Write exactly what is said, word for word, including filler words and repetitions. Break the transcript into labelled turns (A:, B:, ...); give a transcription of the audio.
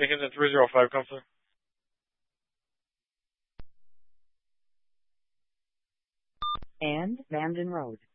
A: Huntington three zero five, come through.
B: And Vanden Road.